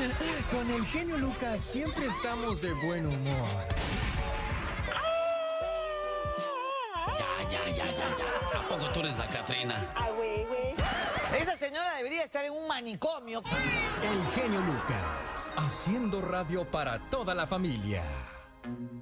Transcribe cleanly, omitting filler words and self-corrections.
Con el genio Lucas siempre estamos de buen humor. Ya. ¿A poco tú eres la Catrina? Ay, güey. Esa señora debería estar en un manicomio. El genio Lucas, haciendo radio para toda la familia.